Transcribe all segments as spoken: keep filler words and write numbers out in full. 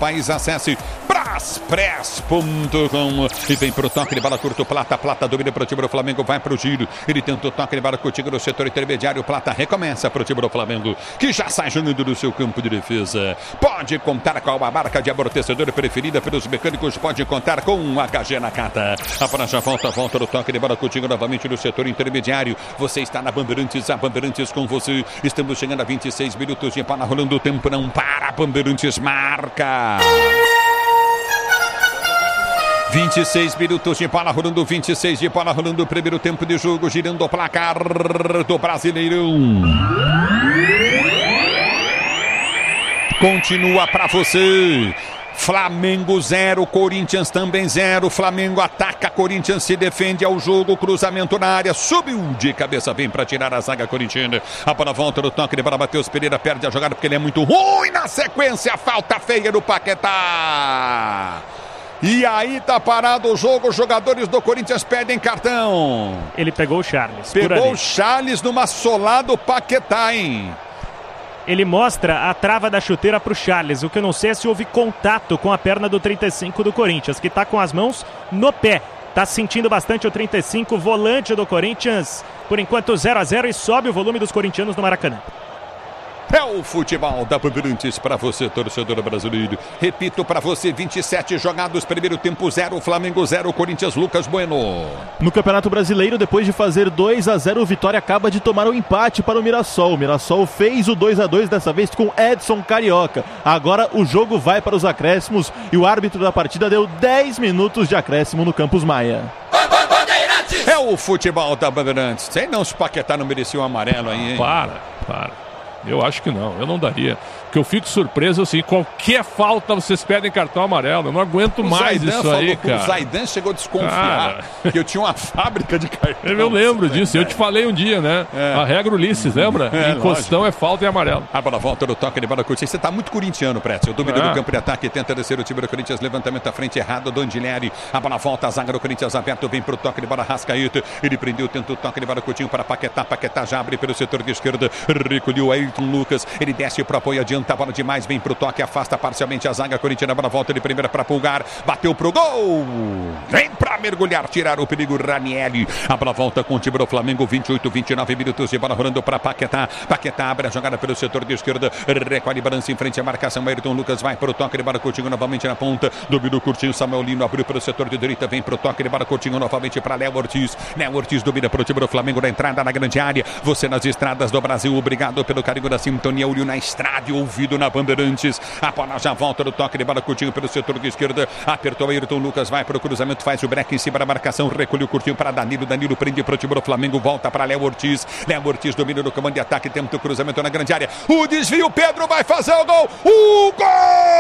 país. Acesse braspress ponto com e vem pro toque de bola curto. Plata, Plata domina pro time do Flamengo, vai pro giro. Ele tenta o toque de bola contigo no setor intermediário. Plata recomeça pro time do Flamengo, que já sai jogando do seu campo de defesa. Pode contar com a marca de amortecedor preferida pelos mecânicos. Pode contar com um H G Nakata. A bola já volta, volta no toque de bola contigo novamente no setor intermediário. Você está na Bandeirantes, a Bandeirantes com você. Estamos chegando a vinte e seis minutos de bola rolando. O tempo não para. Bandeirantes marca. vinte e seis minutos de bola rolando, vinte e seis de bola rolando, primeiro tempo de jogo, girando o placar do Brasileirão. Continua para você. Flamengo zero, Corinthians também zero. Flamengo ataca, Corinthians se defende ao jogo, cruzamento na área, subiu de cabeça, vem para tirar a zaga corintiana. A bola volta no toque de bola, Matheus Pereira perde a jogada porque ele é muito ruim na sequência, falta feia do Paquetá. E aí tá parado o jogo, os jogadores do Corinthians pedem cartão. Ele pegou o Charles. Pegou o Charles numa solada do Paquetá, hein? Ele mostra a trava da chuteira pro Charles. O que eu não sei é se houve contato com a perna do trinta e cinco do Corinthians, que tá com as mãos no pé. Tá sentindo bastante o trinta e cinco, volante do Corinthians. Por enquanto zero a zero e sobe o volume dos corintianos no Maracanã. É o futebol da Bandeirantes para você, torcedor brasileiro. Repito para você, vinte e sete jogados, primeiro tempo zero, Flamengo zero, Corinthians. Lucas Bueno. No Campeonato Brasileiro, depois de fazer dois a zero, o Vitória acaba de tomar um empate para o Mirassol. O Mirassol fez o dois a dois, dessa vez com Edson Carioca. Agora o jogo vai para os acréscimos e o árbitro da partida deu dez minutos de acréscimo no Campus Maia. É o futebol da Bandeirantes. Sei não se o Paquetá não merecia um amarelo aí, hein? Para, para. Eu acho que não, eu não daria. Porque eu fico surpreso assim, qualquer falta vocês pedem cartão amarelo. Eu não aguento o mais Zaidan isso aí, cara. cara. O Zaidan chegou a desconfiar cara. que eu tinha uma fábrica de cartão. Eu lembro disso, eu te falei um dia, né? É. A regra Ulisses, lembra? É, Encostão lógico. É falta e amarelo. A bola volta no toque de bola curtinha. Você tá muito corintiano, Prédio. O domínio é. do campo de ataque, tenta descer o time do Corinthians. Levantamento à frente errado do Andilheri. A bola volta, a zaga do Corinthians aberto, vem pro toque de bola Rascaeta. Ele prendeu, tenta o toque de bola curtinho para Paquetá. Paquetá já abre pelo setor de esquerda. Recolheu Ayrton Lucas. Ele desce pro apoio, adianta a bola demais, vem pro toque, afasta parcialmente a zaga corintiana, a bola volta de primeira para Pulgar, bateu pro gol, vem pra mergulhar, tirar o perigo Ranieri, a bola volta com o time do Flamengo, vinte e oito, vinte e nove minutos de bola rolando para Paquetá, Paquetá abre a jogada pelo setor de esquerda, recolhe balança em frente à marcação, Ayrton Lucas vai pro toque de bola, Coutinho novamente na ponta, dominou Coutinho, Samuel Lino abriu pelo setor de direita, vem pro toque de bola, Coutinho novamente para Léo Ortiz, Léo Ortiz domina pro time do Flamengo na entrada na grande área, você nas estradas do Brasil, obrigado pelo carinho da sintonia, olho na estrada e ouvido na Bandeirantes. A bola já volta no toque de bola, Coutinho pelo setor de esquerda. Apertou Ayrton Lucas, vai para o cruzamento, faz o break em cima da marcação. Recolheu Coutinho para Danilo. Danilo prende para o time do Flamengo, volta para Léo Ortiz. Léo Ortiz domina no comando de ataque, tenta o cruzamento na grande área. O desvio, Pedro vai fazer o gol. O gol!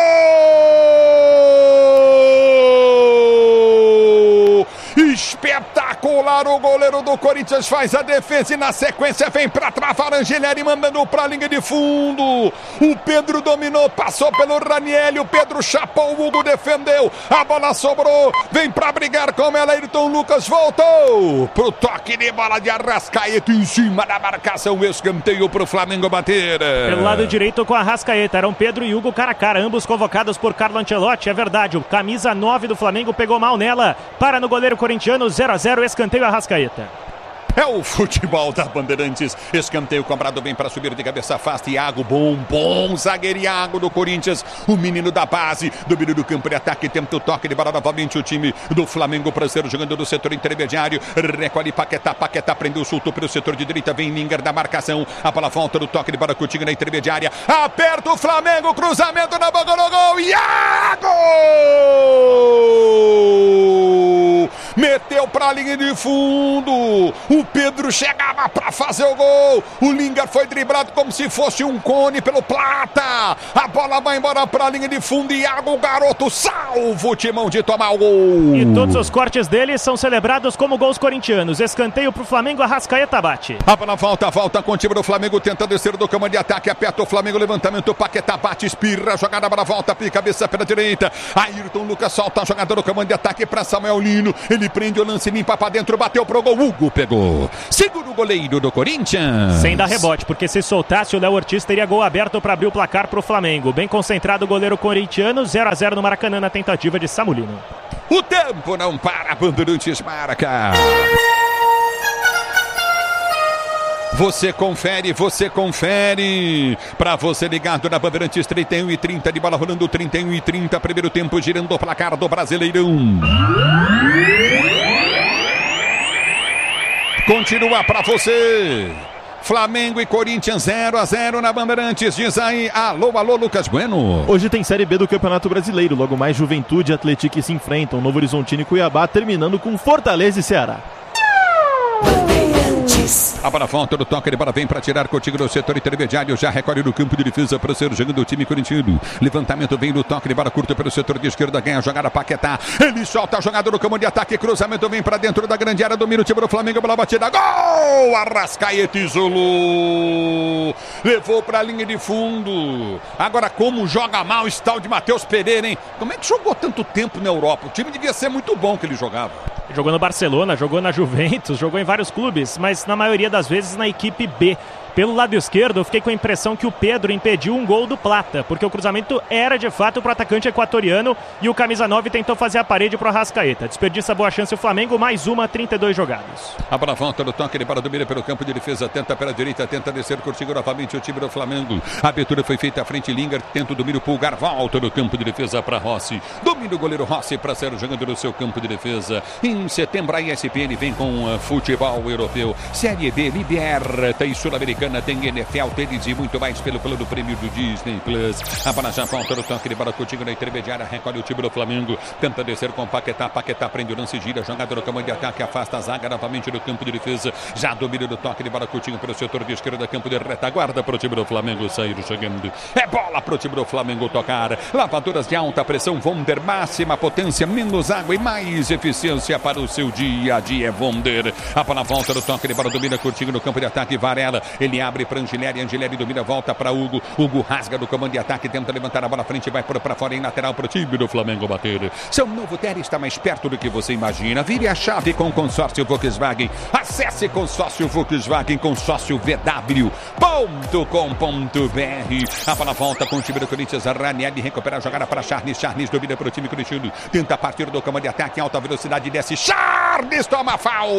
Espetacular, o goleiro do Corinthians faz a defesa e na sequência vem para travar Angelieri, mandando para a linha de fundo. O Pedro dominou, passou pelo Ranieri, o Pedro chapou, o Hugo defendeu, a bola sobrou, vem para brigar com ela, Ayrton Lucas voltou pro toque de bola de Arrascaeta em cima da marcação, escanteio pro Flamengo bater. Pelo lado direito com a Arrascaeta, eram Pedro e Hugo cara a cara, ambos convocados por Carlo Ancelotti, é verdade, o camisa nove do Flamengo pegou mal nela, para no goleiro corintiano, zero a zero, escanteio Arrascaeta. É o futebol da Bandeirantes. Escanteio cobrado bem para subir de cabeça, afasta Iago, bom, bom zagueiro Iago do Corinthians, o menino da base, domínio do campo de ataque, tenta o toque de bola novamente o time do Flamengo, prazer jogando do setor intermediário, recolhe Paquetá, Paquetá prendeu, soltou pelo setor de direita, vem Linger da marcação, a bola volta do toque de bola Coutinho na intermediária, aperta o Flamengo, cruzamento na boca do gol, Iago! Meteu para a linha de fundo, o Pedro chegava para fazer o gol, o Linger foi driblado como se fosse um cone pelo Plata, a bola vai embora para a linha de fundo, Iago, garoto, salva o timão de tomar o gol. E todos os cortes dele são celebrados como gols corintianos, escanteio para o Flamengo, Arrascaeta bate. A bola volta, volta com o time do Flamengo, tenta descer do comando de ataque, aperta o Flamengo, levantamento, Paquetá bate, espirra, jogada, a bola volta, pica cabeça pela direita, Ayrton Lucas solta a jogada do comando de ataque para Samuel Lino, ele prende o lance limpa pra dentro, bateu pro gol, Hugo pegou. Segura o goleiro do Corinthians. Sem dar rebote, porque se soltasse o Léo Ortiz teria gol aberto para abrir o placar pro Flamengo. Bem concentrado o goleiro corintiano, zero a zero no Maracanã na tentativa de Samulino. O tempo não para, Bandeirantes marca. Você confere, você confere. Para você ligado na Bandeirantes, trinta e um e trinta de bola rolando, trinta e um e trinta, primeiro tempo girando o placar do Brasileirão. Continua para você. Flamengo e Corinthians zero a zero na Bandeirantes. Diz aí, alô, alô, Lucas Bueno. Hoje tem Série B do Campeonato Brasileiro. Logo mais Juventude e Atlético se enfrentam. Novo Horizontino e Cuiabá, terminando com Fortaleza e Ceará. A bola volta do toque, de bola vem para tirar contigo no setor intermediário, já recolhe no campo de defesa para ser jogando o time corintiano. Levantamento vem no toque, de bola curta pelo setor de esquerda, ganha a jogada Paquetá. Ele solta a jogada no campo de ataque, cruzamento vem para dentro da grande área, domina o time do Flamengo, bola batida, gol! Arrascaeta isolou, levou para a linha de fundo. Agora como joga mal esse tal de Matheus Pereira, hein? Como é que jogou tanto tempo na Europa? O time devia ser muito bom que ele jogava. Jogou no Barcelona, jogou na Juventus, jogou em vários clubes, mas na maioria das vezes na equipe B. Pelo lado esquerdo, eu fiquei com a impressão que o Pedro impediu um gol do Plata, porque o cruzamento era de fato para o atacante equatoriano e o camisa nove tentou fazer a parede para o Arrascaeta. Desperdiça boa chance o Flamengo, mais uma, trinta e dois jogados. A bola volta no toque, ele para domina pelo campo de defesa, tenta pela direita, tenta descer, curtindo novamente o time do Flamengo. A abertura foi feita à frente, Linger tenta o domínio, Pulgar, volta no campo de defesa para Rossi. Domina o goleiro Rossi para ser jogando no seu campo de defesa. Em setembro a E S P N vem com uh, futebol europeu, Série B, liberta e Sul-Americana, tem N F L, tênis e muito mais pelo plano prêmio do Disney Plus. A bola já volta no toque, de bola contigo na intermediária, recolhe o time do Flamengo, tenta descer com Paquetá, Paquetá prende o lance, gira, jogada no campo de ataque, afasta a zaga novamente no campo de defesa, já domina do toque, de bola contigo pelo setor de esquerda, campo de retaguarda para o time do Flamengo sair chegando. É bola para o time do Flamengo tocar. Lavadoras de alta pressão Wonder, máxima potência, menos água e mais eficiência para o seu dia a dia, é Wonder. A bola volta no toque, de bola domina contigo no campo de ataque, Varela, ele abre para Angileri, Angileri domina, volta para Hugo, Hugo rasga do comando de ataque, tenta levantar a bola à frente, vai para fora em lateral para o time do Flamengo bater. Seu novo Terra está mais perto do que você imagina. Vire a chave com o consórcio Volkswagen. Acesse consórcio Volkswagen, consórcio V W ponto com ponto B R. A bola volta com o time do Corinthians, a Ranieri recupera a jogada para Charles, Charles domina para o time corintiano, tenta partir do comando de ataque, alta velocidade, desce, Charles toma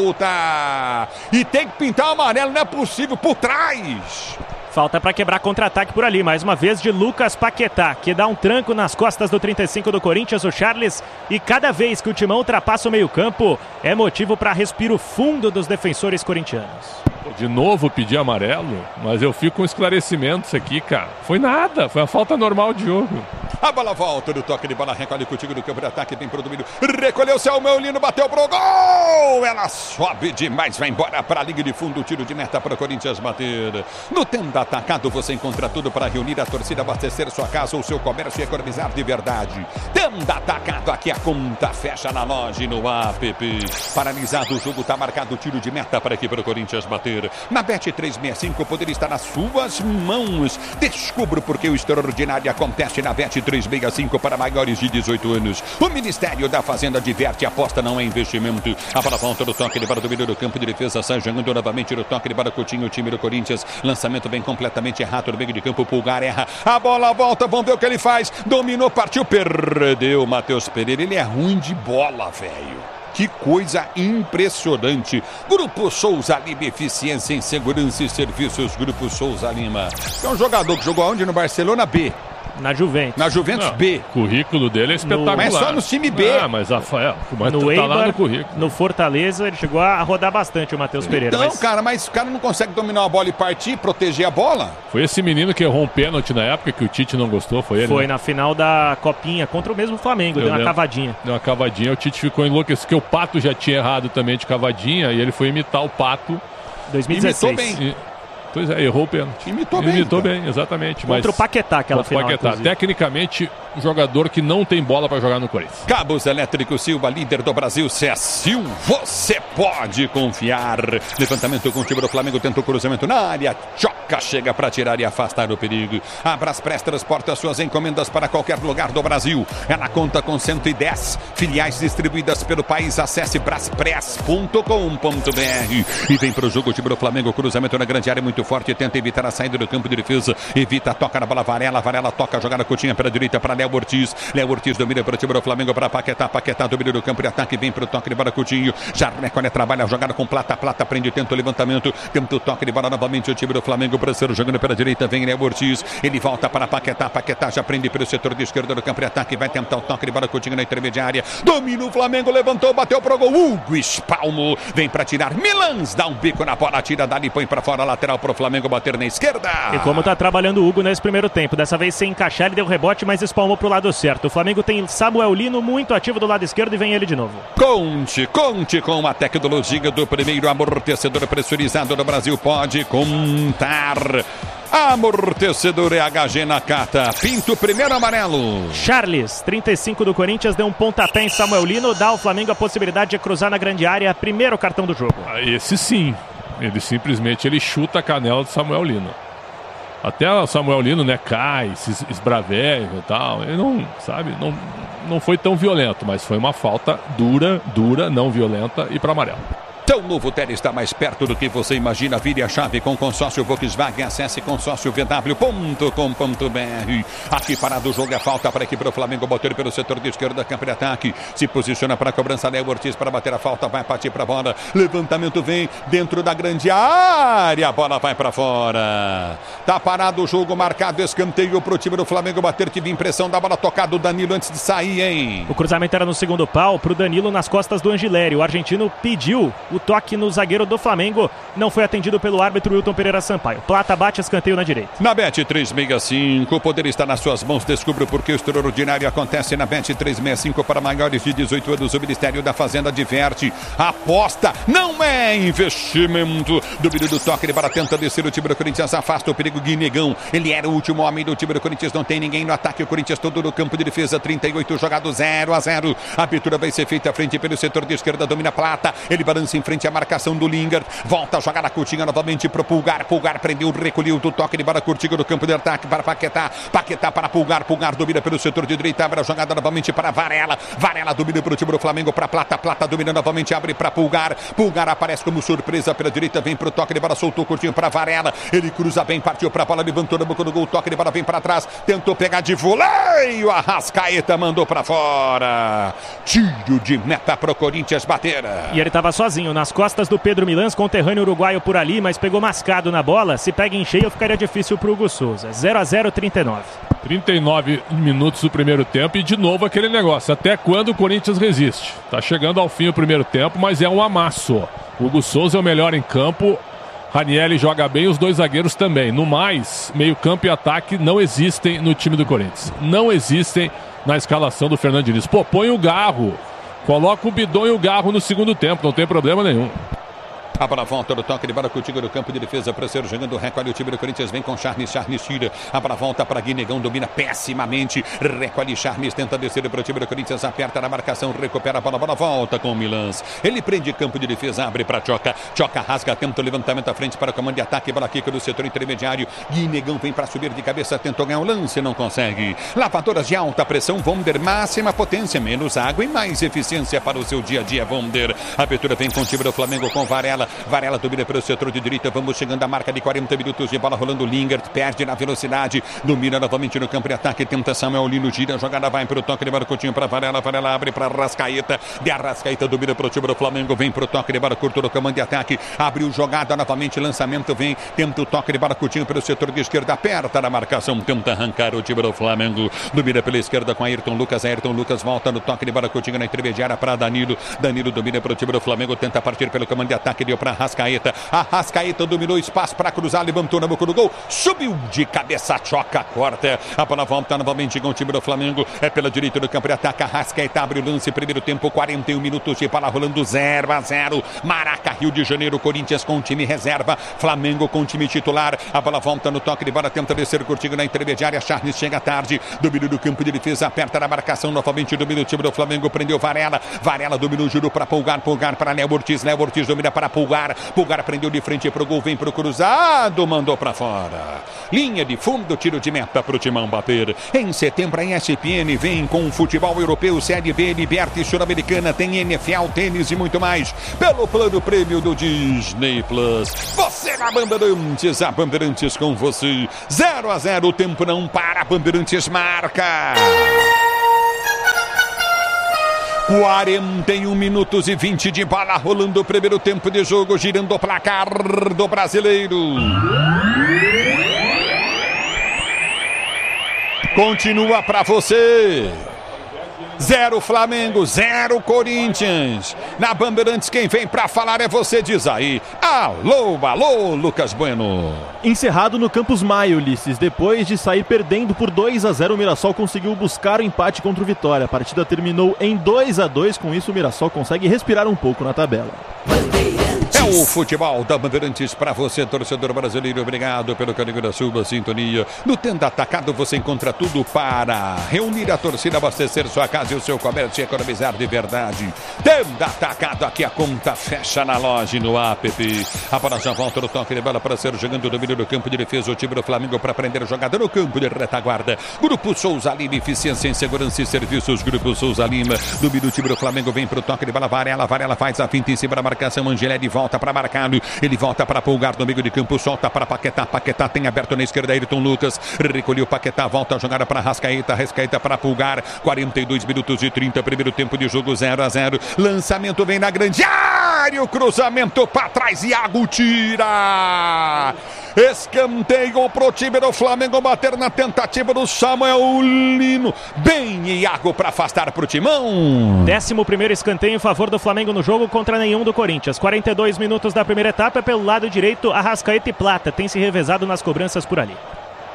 falta e tem que pintar o amarelo, não é possível, por trás. Falta para quebrar contra-ataque por ali, mais uma vez de Lucas Paquetá, que dá um tranco nas costas do trinta e cinco do Corinthians, o Charles, e cada vez que o Timão ultrapassa o meio-campo, é motivo para respiro fundo dos defensores corintianos. De novo pedir amarelo, mas eu fico com esclarecimentos aqui, cara. Foi nada, foi a falta normal de jogo. A bola volta do toque de bola, recolhe contigo no campo de ataque, tem pro domínio, recolheu o Salmão Lino, bateu pro gol, ela sobe demais, vai embora para a linha de fundo, tiro de meta para o Corinthians bater. No Tenda Atacado você encontra tudo para reunir a torcida, abastecer sua casa ou seu comércio e economizar de verdade. Tenda Atacado, aqui a conta fecha na loja e no app. Paralisado o jogo, tá marcado o tiro de meta para aqui para o Corinthians bater. Na Bet trezentos e sessenta e cinco poder estar nas suas mãos. Descubra porque o extraordinário acontece na Bet trezentos e sessenta e cinco para maiores de dezoito anos. O Ministério da Fazenda diverte, aposta não é investimento. A bola volta do toque de bola, domínio do campo de defesa, sai jogando novamente no toque de bola, Coutinho, o time do Corinthians. Lançamento bem completamente errado no meio de campo, Pulgar erra. A bola volta, vamos ver o que ele faz. Dominou, partiu, perdeu. Matheus Pereira, ele é ruim de bola, velho. Que coisa impressionante. Grupo Souza Lima, eficiência em segurança e serviços. Grupo Souza Lima. É um jogador que jogou onde? No Barcelona B. Na Juventus. Na Juventus Não, B. O currículo dele é espetacular. Mas só no time B. Ah, mas a, é, mas no tá Eibar, lá no currículo. No Fortaleza, ele chegou a rodar bastante o Matheus Pereira. Então, mas... cara, mas o cara não consegue dominar a bola e partir, proteger a bola? Foi esse menino que errou um pênalti na época que o Tite não gostou, foi ele? Foi né? na final da Copinha contra o mesmo Flamengo, Eu deu uma lembro. cavadinha. Deu uma cavadinha, o Tite ficou enlouquecido, porque o Pato já tinha errado também de cavadinha e ele foi imitar o Pato. dois mil e dezesseis. Imitou bem. E... Pois é, errou o pênalti. Imitou bem. Imitou então. bem, exatamente. Contra mas... o Paquetá, aquela Contra o final, Paquetá. inclusive. Tecnicamente, um jogador que não tem bola para jogar no Corinthians. Cabos Elétricos Silva, líder do Brasil, se é Sil, você pode confiar. Levantamento com o time do Flamengo, tenta o cruzamento na área, choca Rasca chega para tirar e afastar o perigo. A Braspress transporta suas encomendas para qualquer lugar do Brasil. Ela conta com cento e dez filiais distribuídas pelo país. Acesse braspress ponto com ponto br e vem para o jogo. O time do Flamengo, cruzamento na grande área muito forte, tenta evitar a saída do campo de defesa, evita, toca na bola Varela, Varela toca, joga na Coutinho pela direita para Léo Ortiz, Léo Ortiz domina para o time do Flamengo, para Paquetá, Paquetá domina do campo de ataque, vem para o toque de bola Coutinho, já recolhe, trabalha a jogada com Plata, Plata prende, tenta o levantamento, tenta o toque de bola novamente, o time do Flamengo, Brasileiro jogando pela direita, vem Léo Ortiz, ele volta para Paquetá, Paquetá já prende pelo setor de esquerda do campo de ataque, vai tentar o toque de bola Coutinho na intermediária, domina o Flamengo, levantou, bateu pro gol, Hugo Espalmo, vem para tirar, Milans dá um bico na bola, tira dali, põe para fora, lateral pro Flamengo bater na esquerda. E como tá trabalhando o Hugo nesse primeiro tempo, dessa vez sem encaixar, ele deu rebote, mas espalmou pro lado certo. O Flamengo tem Samuel Lino muito ativo do lado esquerdo e vem ele de novo. Conte, conte com a tecnologia do primeiro amortecedor pressurizado do Brasil, pode contar. Amortecedor é H G Nakata. Pinto, primeiro amarelo. Charles, trinta e cinco do Corinthians, deu um pontapé em Samuel Lino, dá ao Flamengo a possibilidade de cruzar na grande área, primeiro cartão do jogo. Esse sim, ele simplesmente ele chuta a canela de Samuel Lino. Até o Samuel Lino, né, cai, se esbraveja e tal. Ele não, sabe, não, não foi tão violento, mas foi uma falta dura, dura, não violenta e para amarelo. Teu novo Tele está mais perto do que você imagina. Vire a chave com consórcio Volkswagen. Acesse consórcio v w ponto com ponto br. Aqui parado o jogo, é falta para a equipe do Flamengo. Bater pelo setor de esquerda, campo de ataque. Se posiciona para a cobrança. Léo Ortiz para bater a falta. Vai partir para a bola. Levantamento vem dentro da grande área. A bola vai para fora. Tá parado o jogo, marcado escanteio para o time do Flamengo bater. Tive impressão da bola tocada. O Danilo antes de sair, hein? O cruzamento era no segundo pau para o Danilo nas costas do Angileri. O argentino pediu o toque no zagueiro do Flamengo, não foi atendido pelo árbitro Wilton Pereira Sampaio. Plata bate escanteio na direita. Na Bet trezentos e sessenta e cinco, o poder está nas suas mãos. Descubra por que o extraordinário acontece na Bet trezentos e sessenta e cinco para maiores de dezoito anos. O Ministério da Fazenda diverte. Aposta não é investimento. Domínio do toque, ele para tenta descer o time do Corinthians, afasta o perigo. Guinegão, ele era o último homem do time do Corinthians, não tem ninguém no ataque. O Corinthians todo no campo de defesa, trinta e oito jogado, zero a zero. A abertura vai ser feita à frente pelo setor de esquerda, domina Plata, ele balança em frente à marcação do Lingard, volta a jogar a Coutinho novamente pro Pulgar, Pulgar prendeu, recolheu do toque de bola Coutinho do campo de ataque para Paquetá, Paquetá para Pulgar, Pulgar domina pelo setor de direita, abre a jogada novamente para Varela, Varela domina para o time do Flamengo, para Plata, Plata domina novamente, abre para Pulgar, Pulgar aparece como surpresa pela direita, vem pro toque de bola, soltou Coutinho para Varela, ele cruza bem, partiu para a bola, levantou na boca do gol, toque de bola vem para trás, tentou pegar de voleio, a Arrascaeta mandou para fora, tiro de meta pro Corinthians bater. E ele estava sozinho nas costas do Pedro Milans, conterrâneo uruguaio por ali, mas pegou mascado na bola. Se pega em cheio, ficaria difícil para o Hugo Souza. zero a zero, trinta e nove. trinta e nove minutos do primeiro tempo e de novo aquele negócio. Até quando o Corinthians resiste? Tá chegando ao fim o primeiro tempo, mas é um amasso. O Hugo Souza é o melhor em campo. Ranieri joga bem, os dois zagueiros também. No mais, meio campo e ataque não existem no time do Corinthians. Não existem na escalação do Fernando Diniz. Pô, põe o Garro. Coloca o Bidon e o Garro no segundo tempo, não tem problema nenhum. A bola volta do toque de bola Coutinho no campo de defesa para ser jogando, recolhe o time do Corinthians, vem com Charles, Charles tira, a bola volta para Guinegão, domina pessimamente, recolhe Charles, tenta descer para o time do Corinthians, aperta na marcação, recupera a bola, a bola volta com o Milans, ele prende campo de defesa, abre para Choca, Choca rasga, tenta o levantamento à frente para o comando de ataque, bola quica do setor intermediário, Guinegão vem para subir de cabeça, tentou ganhar o lance, não consegue, lavadoras de alta pressão, Vonder, máxima potência, menos água e mais eficiência para o seu dia a dia, Vonder, a abertura vem com o time do Flamengo com Varela, Varela domina pelo setor de direita, vamos chegando à marca de quarenta minutos de bola rolando, Lingard perde na velocidade, domina novamente no campo de ataque, tenta Samuel Lino, gira, a jogada vai para o toque de bola Coutinho para Varela, Varela abre para Arrascaeta, de Arrascaeta domina para o time do Flamengo, vem para o toque de bola curto no comando de ataque, abriu jogada novamente, lançamento vem, tenta o toque de bola Coutinho pelo setor de esquerda, aperta na marcação, tenta arrancar o time do Flamengo, domina pela esquerda com Ayrton Lucas, Ayrton Lucas volta no toque de bola Coutinho na intermediária para Danilo, Danilo domina para o time do Flamengo, tenta partir pelo comando de ataque, deu para Arrascaeta, Arrascaeta dominou espaço para cruzar, levantou na boca do gol, subiu de cabeça, Choca, corta, a bola volta novamente com o time do Flamengo, é pela direita do campo de ataque, Arrascaeta abre o lance, primeiro tempo, quarenta e um minutos de bola rolando, zero a zero, Maraca, Rio de Janeiro, Corinthians com o time reserva, Flamengo com o time titular, a bola volta no toque de bola, tenta descer curtindo na intermediária, Charles chega tarde, domínio do campo de defesa, aperta na marcação, novamente domina o time do Flamengo, prendeu Varela, Varela dominou, jurou para Pulgar, Pulgar para Léo Ortiz, Léo Ortiz domina para Pulgar, Pulgar. Pulgar prendeu de frente pro gol, vem pro cruzado, mandou pra fora. Linha de fundo, tiro de meta pro Timão bater. Em setembro a E S P N vem com futebol europeu, Série B, Liberty, Sul-Americana, tem N F L, tênis e muito mais. Pelo plano prêmio do Disney Plus. Você na Bandeirantes, a Bandeirantes com você. zero a zero, o tempo não para, Bandeirantes marca. quarenta e um minutos e vinte de bola rolando o primeiro tempo de jogo, girando o placar do Brasileiro. Continua para você. Zero Flamengo, zero Corinthians. Na Bandeirantes quem vem pra falar é você, diz aí. Alô, alô, Lucas Bueno. Encerrado no Campus Maia, Ulisses. Depois de sair perdendo por dois a zero, o Mirassol conseguiu buscar o empate contra o Vitória. A partida terminou em dois a dois, com isso o Mirassol consegue respirar um pouco na tabela. É o futebol da Bandeirantes para você, torcedor brasileiro. Obrigado pelo carinho da sua sintonia. No Tenda Atacado você encontra tudo para reunir a torcida, abastecer sua casa e o seu comércio e economizar de verdade. Tenda Atacado, aqui a conta fecha na loja e no app. A bola já volta no toque de bola para ser jogando o domínio do campo de defesa. O time do Flamengo para prender o jogador no campo de retaguarda. Grupo Souza Lima, eficiência em segurança e serviços. Grupo Souza Lima, domínio do time do Flamengo, vem para o toque de bola. Varela, Varela faz a finta em cima da marcação. Angelelli volta para marcado, ele volta para Pulgar no meio de campo, solta para Paquetá, Paquetá tem aberto na esquerda, Ayrton Lucas, recolheu Paquetá, volta a jogada para Rascaeta, Rascaeta para Pulgar, quarenta e dois minutos e trinta, primeiro tempo de jogo, zero a zero, lançamento vem na grande área, o cruzamento para trás, Iago tira, escanteio pro time do Flamengo bater na tentativa do Samuel Lino, bem Iago para afastar pro Timão. Décimo primeiro escanteio em favor do Flamengo no jogo contra nenhum do Corinthians. quarenta e dois minutos da primeira etapa, pelo lado direito, Arrascaeta e Plata tem se revezado nas cobranças por ali.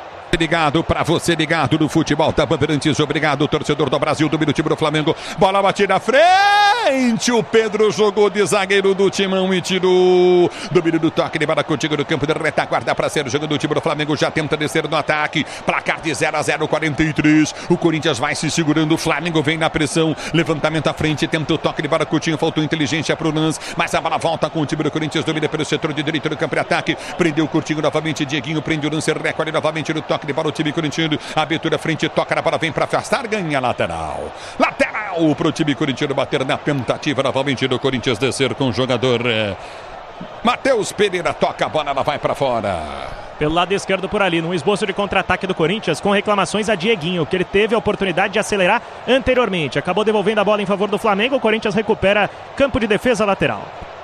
Ligado para você, ligado no futebol da Bandeirantes. Obrigado, torcedor do Brasil, do time do Flamengo. Bola batida à frente. O Pedro jogou de zagueiro do Timão e tirou. Domínio do toque de bola contigo no campo de retaguarda para ser jogando do time do Flamengo. Já tenta descer no ataque. Placar de zero a zero, quarenta e três. O Corinthians vai se segurando. O Flamengo vem na pressão. Levantamento à frente. Tenta o toque de bola. Coutinho. Faltou inteligência para o Lance. Mas a bola volta com o time do Corinthians. Domina pelo setor de direito do campo de ataque. Prendeu o Coutinho novamente. Dieguinho prende o Lance. Recolhe novamente no toque de bola o time corintiano, abertura frente, toca na bola, vem para afastar, ganha lateral, lateral pro time corintiano bater na tentativa novamente do Corinthians descer com o jogador é... Matheus Pereira, toca a bola, ela vai para fora. Pelo lado esquerdo por ali, num esboço de contra-ataque do Corinthians, com reclamações a Dieguinho, que ele teve a oportunidade de acelerar anteriormente, acabou devolvendo a bola em favor do Flamengo, o Corinthians recupera campo de defesa lateral.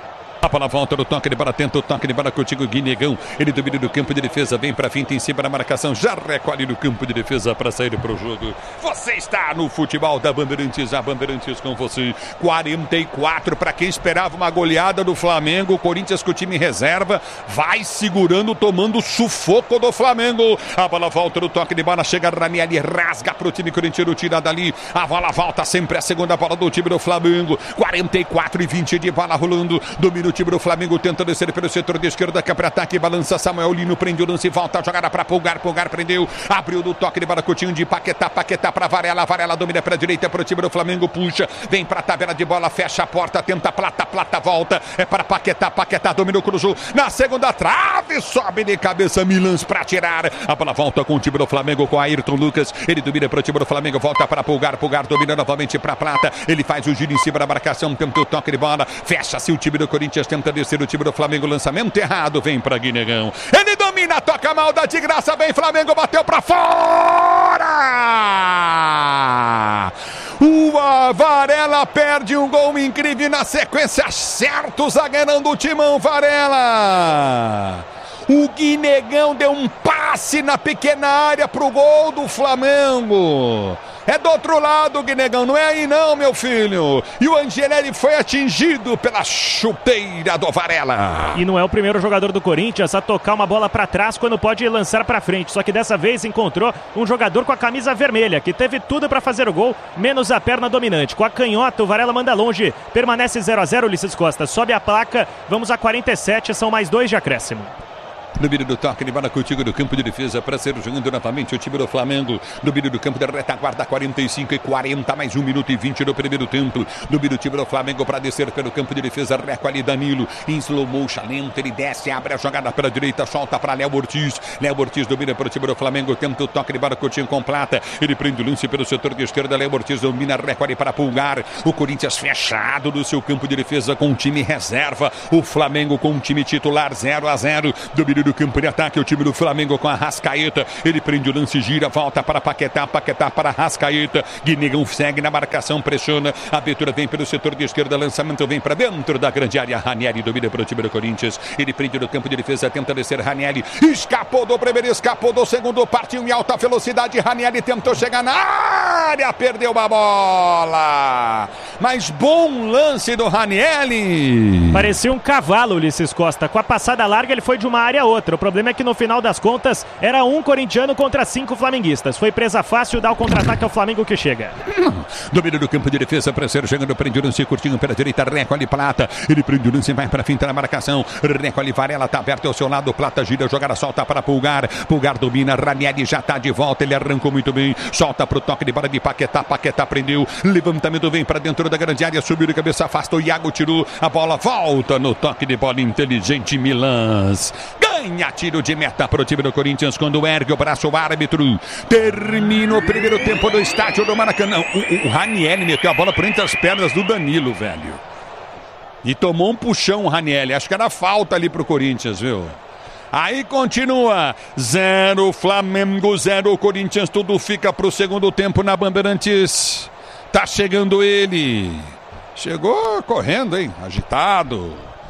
A bola volta no toque de bola, tenta o toque de bola contigo, Guinegão. Ele domina do campo de defesa, vem para finta em cima da marcação, já recolhe no campo de defesa para sair para o jogo. Você está no futebol da Bandeirantes, a Bandeirantes com você. quarenta e quatro para quem esperava uma goleada do Flamengo. O Corinthians com o time reserva vai segurando, tomando sufoco do Flamengo. A bola volta no toque de bola, chega Ranieri, rasga para o time corintiano, tira dali. A bola volta sempre a segunda bola do time do Flamengo. quarenta e quatro e vinte de bola rolando, domina o time do Flamengo, tenta descer pelo setor de esquerda, que é para ataque, balança Samuel Lino, prende o lance, volta a jogada para Pulgar, Pulgar prendeu, abriu do toque de bola, Coutinho de Paquetá, Paquetá para Varela, Varela domina para a direita, para o time do Flamengo, puxa, vem para a tabela de bola, fecha a porta, tenta Plata, Plata volta, é para Paquetá, Paquetá dominou, cruzou, na segunda trave, sobe de cabeça Milans para tirar, a bola volta com o time do Flamengo, com Ayrton Lucas, ele domina para o time do Flamengo, volta para Pulgar, Pulgar domina novamente para Plata, ele faz o giro em cima da marcação, tenta o toque de bola, fecha-se o time do Corinthians, tenta descer o time do Flamengo, lançamento errado, vem para Guinegão, ele domina, toca mal, dá de graça, vem Flamengo, bateu para fora, o Varela perde um gol incrível na sequência, certo, zagueirão do Timão, Varela, o Guinegão deu um passe na pequena área pro gol do Flamengo. É do outro lado, Guinegão, não é aí não, meu filho. E o Angelelli foi atingido pela chuteira do Varela. E não é o primeiro jogador do Corinthians a tocar uma bola para trás quando pode lançar para frente. Só que dessa vez encontrou um jogador com a camisa vermelha, que teve tudo para fazer o gol, menos a perna dominante. Com a canhota, o Varela manda longe. Permanece zero a zero, Ulisses Costa. Sobe a placa, vamos a quarenta e sete, são mais dois de acréscimo. Domínio do toque de bola contigo do campo de defesa para ser jogando novamente o time do Flamengo. Domínio do campo da retaguarda, quarenta e cinco e quarenta, mais um minuto e vinte do primeiro tempo. Domínio do time do Flamengo para descer pelo campo de defesa. Reco ali Danilo, em slow motion lento, ele desce, abre a jogada para a direita, solta para Léo Ortiz. Léo Ortiz domina para o time do Flamengo, tenta o toque de bola, Coutinho com Plata. Ele prende o lance pelo setor de esquerda, Léo Ortiz domina, Reco ali para Pulgar. O Corinthians fechado no seu campo de defesa com o time reserva. O Flamengo com o time titular, zero a zero. Domínio do campo de ataque, o time do Flamengo com a Arrascaeta. Ele prende o lance, gira, volta para Paquetá, Paquetá para Arrascaeta. Guinegão segue na marcação, pressiona. A abertura vem pelo setor de esquerda, lançamento vem para dentro da grande área. Ranieri domina para o time do Corinthians. Ele prende no campo de defesa, tenta descer Ranieri. Escapou do primeiro, escapou do segundo, partiu em alta velocidade. Ranieri tentou chegar na área, perdeu a bola. Mas bom lance do Ranieri. Parecia um cavalo, Ulisses Costa. Com a passada larga, ele foi de uma área a outra. O problema é que no final das contas era um corintiano contra cinco flamenguistas. Foi presa fácil, dá o contra-ataque ao Flamengo que chega. Domínio do campo de defesa, para ser chegando, prende o lance curtinho pela direita, Reco ali Plata. Ele prende o lance, vai para finta na marcação. Reco ali, Varela tá aberto ao seu lado, Plata gira, jogada solta para Pulgar. Pulgar domina, Ranieri já tá de volta, ele arrancou muito bem. Solta pro toque de bola de Paquetá, Paquetá prendeu. Levantamento vem para dentro da grande área, subiu de cabeça, afastou, Iago tirou. A bola volta no toque de bola inteligente, Milans. Ganha tiro de meta para o time do Corinthians quando ergue o braço o árbitro. Termina o primeiro tempo do estádio do Maracanã. O, o Ranieri meteu a bola por entre as pernas do Danilo, velho. E tomou um puxão o Ranieri. Acho que era falta ali pro Corinthians, viu? Aí continua. Zero Flamengo, zero Corinthians. Tudo fica pro segundo tempo na Bandeirantes. Tá chegando ele. Chegou correndo, hein? Agitado.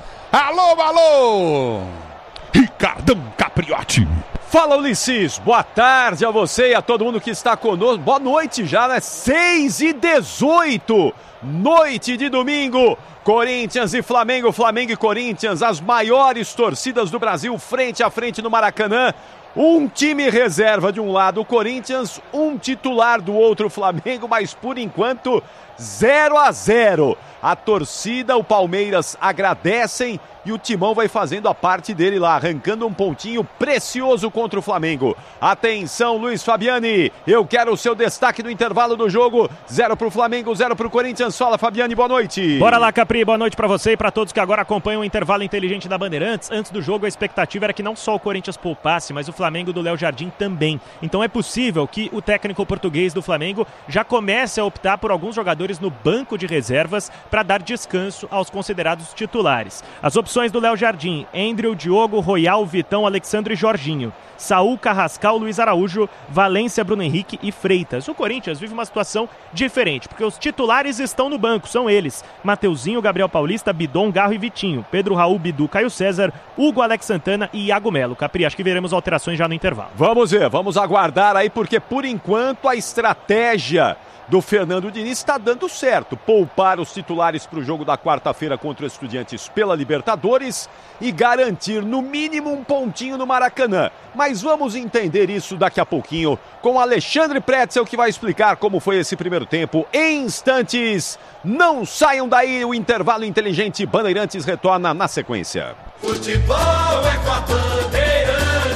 Alô, alô! Ricardão Capriotti. Fala, Ulisses, boa tarde a você e a todo mundo que está conosco. Boa noite já, né? seis e dezoito, noite de domingo. Corinthians e Flamengo, Flamengo e Corinthians, as maiores torcidas do Brasil, frente a frente no Maracanã. Um time reserva de um lado o Corinthians, um titular do outro Flamengo, mas por enquanto zero a zero. A torcida, o Palmeiras agradecem e o Timão vai fazendo a parte dele lá, arrancando um pontinho precioso contra o Flamengo. Atenção, Luiz Fabiani, eu quero o seu destaque do intervalo do jogo. Zero pro Flamengo, zero pro Corinthians. Fala, Fabiani, boa noite. Bora lá, Capri, boa noite pra você e pra todos que agora acompanham o intervalo inteligente da Bandeirantes. Antes do jogo, a expectativa era que não só o Corinthians poupasse, mas o Flamengo do Léo Jardim também. Então é possível que o técnico português do Flamengo já comece a optar por alguns jogadores no banco de reservas para dar descanso aos considerados titulares. As opções do Léo Jardim: Andrew, Diogo, Royal, Vitão, Alexandre e Jorginho. Saul, Carrascal, Luiz Araújo, Valência, Bruno Henrique e Freitas. O Corinthians vive uma situação diferente, porque os titulares estão no banco, são eles: Mateuzinho, Gabriel Paulista, Bidon, Garro e Vitinho, Pedro Raul, Bidu, Caio César, Hugo, Alex Santana e Iago Melo. Capri, acho que veremos alterações já no intervalo. Vamos ver, vamos aguardar aí, porque por enquanto a estratégia do Fernando Diniz está dando certo. Poupar os titulares para o jogo da quarta-feira contra os Estudiantes pela Libertadores e garantir no mínimo um pontinho no Maracanã. Mas vamos entender isso daqui a pouquinho com Alexandre Pretzel, que vai explicar como foi esse primeiro tempo em instantes. Não saiam daí, o intervalo inteligente Bandeirantes retorna na sequência. Futebol é com a Bandeirantes.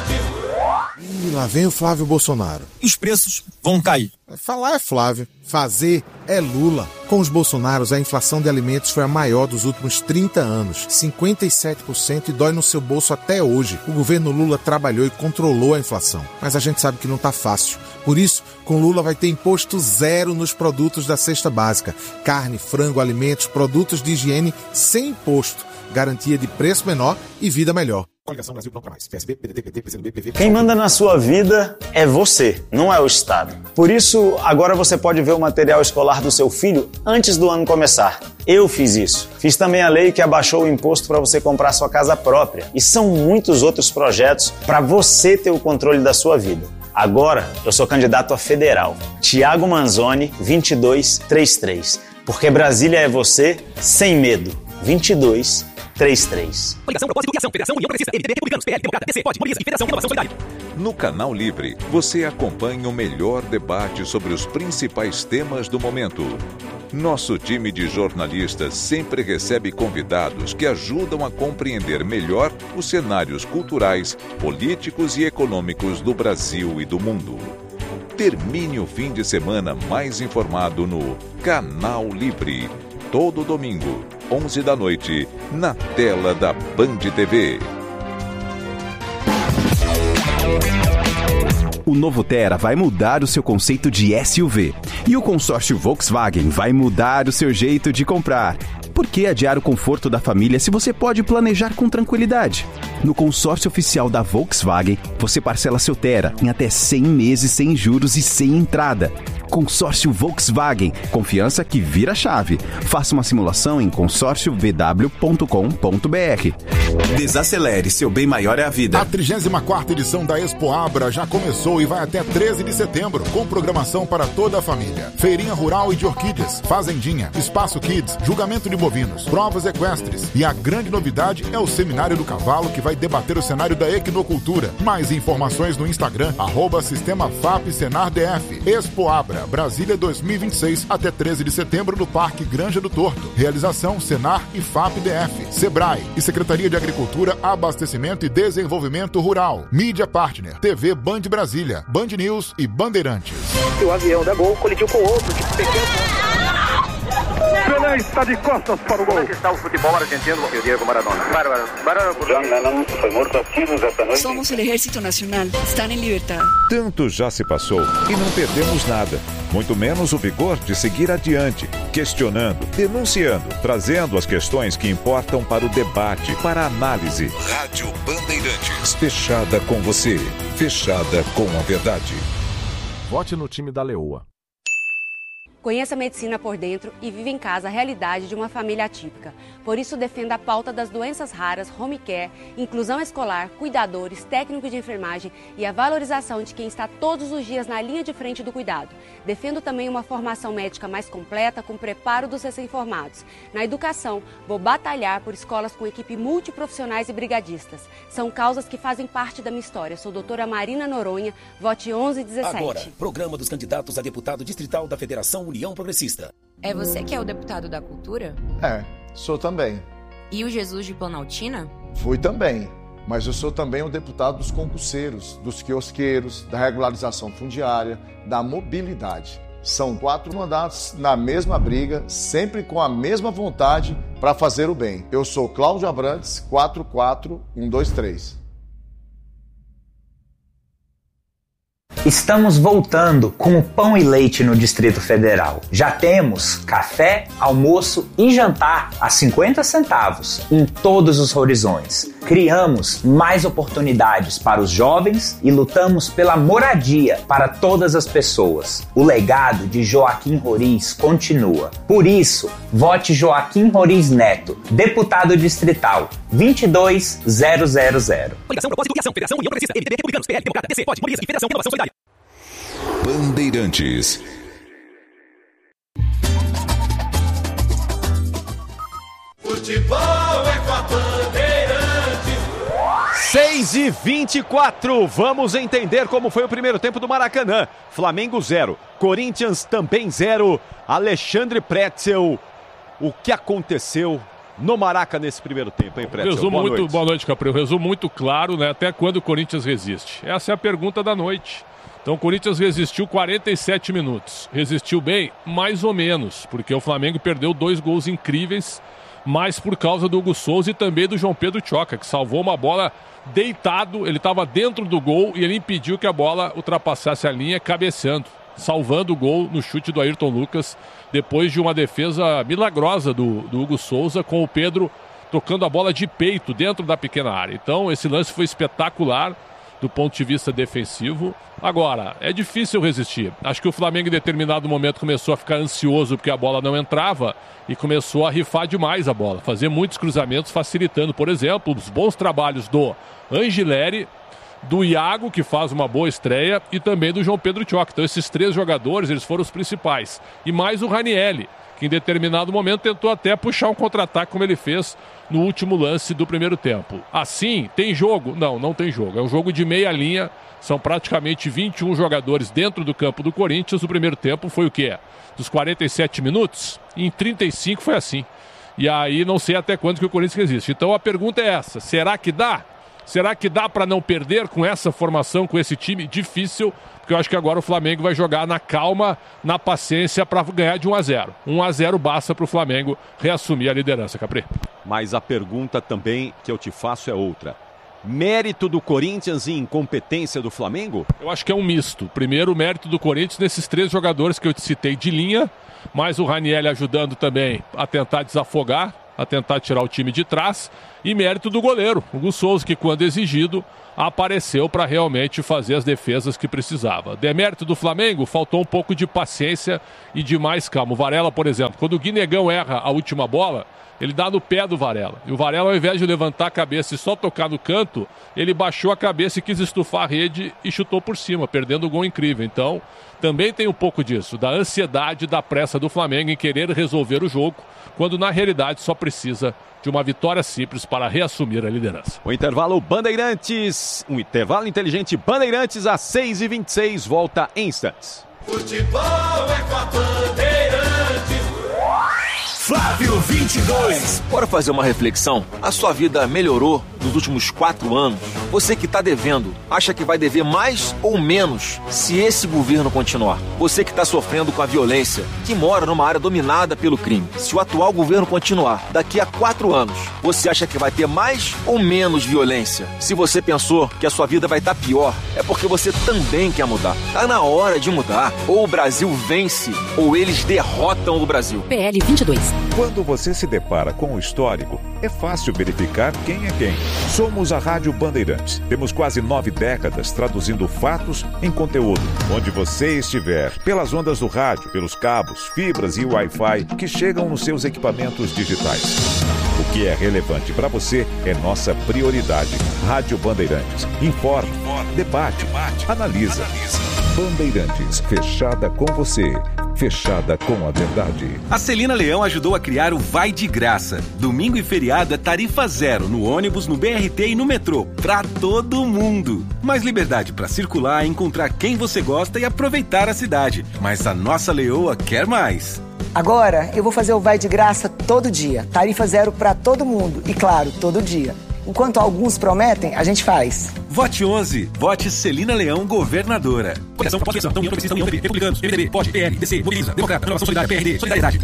E lá vem o Flávio Bolsonaro. Os preços vão cair. Falar é Flávio, fazer é Lula. Com os Bolsonaros, a inflação de alimentos foi a maior dos últimos trinta anos, cinquenta e sete por cento, e dói no seu bolso até hoje. O governo Lula trabalhou e controlou a inflação, mas a gente sabe que não tá fácil. Por isso, com Lula vai ter imposto zero nos produtos da cesta básica. Carne, frango, alimentos, produtos de higiene sem imposto. Garantia de preço menor e vida melhor. Coligação Brasil Pronto pra Mais. P S B, P D T, P T, P C do B, P V. Quem manda na sua vida é você, não é o Estado. Por isso, agora você pode ver o material escolar do seu filho antes do ano começar. Eu fiz isso. Fiz também a lei que abaixou o imposto para você comprar sua casa própria. E são muitos outros projetos para você ter o controle da sua vida. Agora, eu sou candidato a federal. Tiago Manzoni, vinte e dois trinta e três. Porque Brasília é você, sem medo. vinte e dois trinta e três. Coligação, propósito e ação. Federação, União Progressista, M D B, Republicanos, P L, Democrata, D C, Pode, Morias e Federação Renovação Solidária. No Canal Livre, você acompanha o melhor debate sobre os principais temas do momento. Nosso time de jornalistas sempre recebe convidados que ajudam a compreender melhor os cenários culturais, políticos e econômicos do Brasil e do mundo. Termine o fim de semana mais informado no Canal Livre. Todo domingo, onze da noite, na tela da Band T V. O novo Tera vai mudar o seu conceito de S U V. E o consórcio Volkswagen vai mudar o seu jeito de comprar. Por que adiar o conforto da família se você pode planejar com tranquilidade? No consórcio oficial da Volkswagen, você parcela seu Tera em até cem meses sem juros e sem entrada. Consórcio Volkswagen. Confiança que vira chave. Faça uma simulação em consórcio v w ponto com ponto b r. Desacelere, seu bem maior é a vida. A trigésima quarta edição da Expo Abra já começou e vai até treze de setembro, com programação para toda a família. Feirinha rural e de orquídeas, fazendinha, espaço kids, julgamento de bovinos, provas equestres. E a grande novidade é o Seminário do Cavalo, que vai debater o cenário da equinocultura. Mais informações no Instagram, arroba Sistema F A P Senar D F. Expo Abra, Brasília dois mil e vinte e seis, até treze de setembro no Parque Granja do Torto. Realização Senar e F A P D F, Sebrae e Secretaria de Agricultura, Abastecimento e Desenvolvimento Rural. Mídia Partner, T V Band Brasília, Band News e Bandeirantes. O avião da Gol colidiu com outro de pequeno... Pelé está de costas para o gol. Como é que está o futebol argentino, o Diego Maradona? Bárbaro. Bárbaro. John Lennon foi morto a tiros esta noite. Somos o Exército Nacional. Estão em liberdade. Tanto já se passou e não perdemos nada. Muito menos o vigor de seguir adiante, questionando, denunciando, trazendo as questões que importam para o debate, para a análise. Rádio Bandeirantes. Fechada com você. Fechada com a verdade. Vote no time da Leoa. Conheça a medicina por dentro e vive em casa a realidade de uma família atípica. Por isso, defenda a pauta das doenças raras, home care, inclusão escolar, cuidadores, técnicos de enfermagem e a valorização de quem está todos os dias na linha de frente do cuidado. Defendo também uma formação médica mais completa, com preparo dos recém-formados. Na educação, vou batalhar por escolas com equipe multiprofissionais e brigadistas. São causas que fazem parte da minha história. Sou doutora Marina Noronha, vote onze dezessete. Agora, programa dos candidatos a deputado distrital da Federação União Progressista. É você que é o deputado da cultura? É, sou também. E o Jesus de Planaltina? Fui também, mas eu sou também o deputado dos concurseiros, dos quiosqueiros, da regularização fundiária, da mobilidade. São quatro mandatos na mesma briga, sempre com a mesma vontade para fazer o bem. Eu sou Cláudio Abrantes, quatro quatro um dois três. Estamos voltando com o Pão e Leite no Distrito Federal. Já temos café, almoço e jantar a cinquenta centavos em todos os horizontes. Criamos mais oportunidades para os jovens e lutamos pela moradia para todas as pessoas. O legado de Joaquim Roriz continua. Por isso, vote Joaquim Roriz Neto, deputado distrital vinte e dois mil. Coligação, propósito e ação. Federação União Progressista. M D B, Republicanos, P L, Democrata, D C, Pode, Mobiliza e Federação Inovação Solidária. Bandeirantes. Futebol é com a Bandeirantes. seis e vinte e quatro. Vamos entender como foi o primeiro tempo do Maracanã. Flamengo zero, Corinthians também zero. Alexandre Pretzel, o que aconteceu no Maraca nesse primeiro tempo, hein, Pretzel? Resumo boa muito, noite. boa noite, Capri. Resumo muito claro, né? Até quando o Corinthians resiste? Essa é a pergunta da noite. Então o Corinthians resistiu quarenta e sete minutos. Resistiu bem? Mais ou menos, porque o Flamengo perdeu dois gols incríveis, mas por causa do Hugo Souza e também do João Pedro Choca, que salvou uma bola deitado, ele estava dentro do gol e ele impediu que a bola ultrapassasse a linha cabeceando, salvando o gol no chute do Ayrton Lucas, depois de uma defesa milagrosa do, do Hugo Souza, com o Pedro tocando a bola de peito dentro da pequena área. Então esse lance foi espetacular do ponto de vista defensivo. Agora, é difícil resistir. Acho que o Flamengo em determinado momento começou a ficar ansioso porque a bola não entrava e começou a rifar demais a bola, fazer muitos cruzamentos, facilitando, por exemplo, os bons trabalhos do Angileri, do Iago, que faz uma boa estreia, e também do João Pedro Choca. Então esses três jogadores, eles foram os principais. E mais o Ranielli, que em determinado momento tentou até puxar um contra-ataque como ele fez no último lance do primeiro tempo. Assim, tem jogo? Não, não tem jogo. É um jogo de meia linha, são praticamente vinte e um jogadores dentro do campo do Corinthians. O primeiro tempo foi o quê? Dos quarenta e sete minutos, em trinta e cinco foi assim. E aí não sei até quando que o Corinthians resiste. Então a pergunta é essa, será que dá? Será que dá para não perder com essa formação, com esse time difícil? Porque eu acho que agora o Flamengo vai jogar na calma, na paciência para ganhar de um a zero. um a zero basta para o Flamengo reassumir a liderança, Capri. Mas a pergunta também que eu te faço é outra. Mérito do Corinthians e incompetência do Flamengo? Eu acho que é um misto. Primeiro, o mérito do Corinthians nesses três jogadores que eu te citei de linha, mais o Ranieri ajudando também a tentar desafogar, a tentar tirar o time de trás, e mérito do goleiro, o Hugo Souza, que quando exigido apareceu para realmente fazer as defesas que precisava. Demérito do Flamengo, faltou um pouco de paciência e de mais calma. O Varela, por exemplo, quando o Guinegão erra a última bola, ele dá no pé do Varela. E o Varela, ao invés de levantar a cabeça e só tocar no canto, ele baixou a cabeça e quis estufar a rede e chutou por cima, perdendo um gol incrível. Então, também tem um pouco disso, da ansiedade, da pressa do Flamengo em querer resolver o jogo, quando na realidade só precisa de uma vitória simples para reassumir a liderança. O intervalo Bandeirantes, um intervalo inteligente Bandeirantes às seis e vinte e seis, volta em instantes. Futebol é com a Bandeirantes. Flávio vinte e dois. Bora fazer uma reflexão? A sua vida melhorou nos últimos quatro anos? Você que está devendo, acha que vai dever mais ou menos se esse governo continuar? Você que está sofrendo com a violência, que mora numa área dominada pelo crime, se o atual governo continuar daqui a quatro anos, você acha que vai ter mais ou menos violência? Se você pensou que a sua vida vai estar pior, é porque você também quer mudar. Tá na hora de mudar. Ou o Brasil vence, ou eles derrotam o Brasil. P L vinte e dois. Quando você se depara com o histórico, é fácil verificar quem é quem. Somos a Rádio Bandeirantes. Temos quase nove décadas traduzindo fatos em conteúdo. Onde você estiver, pelas ondas do rádio, pelos cabos, fibras e Wi-Fi que chegam nos seus equipamentos digitais. O que é relevante para você é nossa prioridade. Rádio Bandeirantes. Informa, debate, analisa. Bandeirantes, fechada com você. Fechada com a verdade. A Celina Leão ajudou a criar o Vai de Graça. Domingo e feriado é tarifa zero no ônibus, no B R T e no metrô. Pra todo mundo. Mais liberdade para circular, encontrar quem você gosta e aproveitar a cidade. Mas a nossa Leoa quer mais. Agora eu vou fazer o Vai de Graça todo dia. Tarifa zero para todo mundo. E claro, todo dia. Enquanto alguns prometem, a gente faz. Vote onze. Vote Celina Leão, governadora. Coligação, pós-eleição, União Progressista, União P B, Republicanos, P M D B, P O D, P L, D C, Mobiliza, Democrata, Renovação Solidária, P R D, Solidariedade.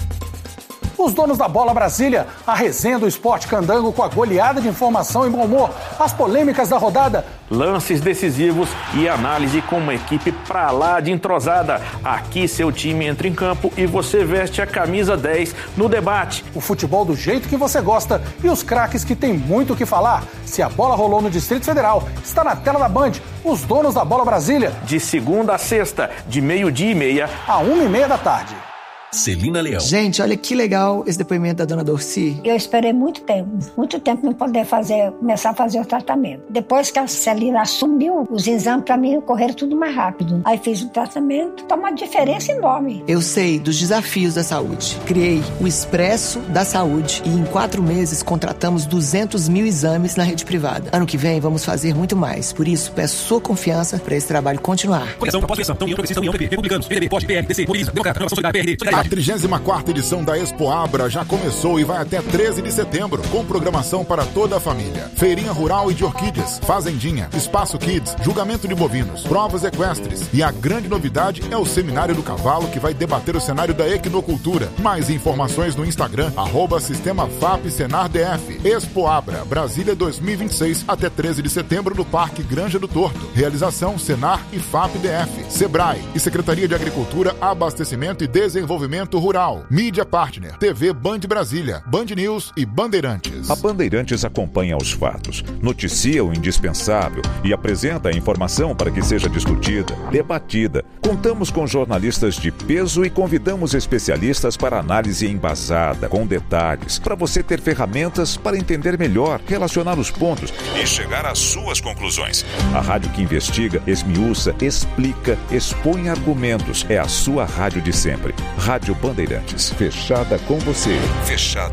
Os donos da bola Brasília, a resenha do esporte candango com a goleada de informação e bom humor, as polêmicas da rodada, lances decisivos e análise com uma equipe pra lá de entrosada. Aqui seu time entra em campo e você veste a camisa dez no debate. O futebol do jeito que você gosta e os craques que tem muito o que falar. Se a bola rolou no Distrito Federal, está na tela da Band. Os donos da bola Brasília. De segunda a sexta, de meio-dia e meia a uma e meia da tarde. Celina Leão. Gente, olha que legal esse depoimento da dona Dorci. Eu esperei muito tempo, muito tempo para poder fazer, começar a fazer o tratamento. Depois que a Celina assumiu, os exames para mim correram tudo mais rápido. Aí fiz o tratamento, tá uma diferença enorme. Eu sei dos desafios da saúde. Criei o Expresso da Saúde e em quatro meses contratamos duzentos mil exames na rede privada. Ano que vem vamos fazer muito mais. Por isso, peço sua confiança para esse trabalho continuar. Coligação, pós-eleição, União Progressista, União P B, Republicanos, P M D B, P O D, P L, D C, Mobiliza, Democrata, Renovação Solidária, P R D, Solidariedade. A trigésima quarta edição da Expo Abra já começou e vai até treze de setembro, com programação para toda a família. Feirinha rural e de orquídeas, fazendinha, espaço kids, julgamento de bovinos, provas equestres. E a grande novidade é o Seminário do Cavalo, que vai debater o cenário da equinocultura. Mais informações no Instagram, arroba Sistema F A P Senar D F. Expo Abra, Brasília dois mil e vinte e seis, até treze de setembro no Parque Granja do Torto. Realização Senar e F A P D F, Sebrae e Secretaria de Agricultura, Abastecimento e Desenvolvimento Rural. Mídia Partner, T V Band Brasília, Band News e Bandeirantes. A Bandeirantes acompanha os fatos, noticia o indispensável e apresenta a informação para que seja discutida, debatida. Contamos com jornalistas de peso e convidamos especialistas para análise embasada, com detalhes, para você ter ferramentas para entender melhor, relacionar os pontos e chegar às suas conclusões. A rádio que investiga, esmiuça, explica, expõe argumentos. É a sua rádio de sempre. Rádio Rádio Bandeirantes, fechada com você, fechada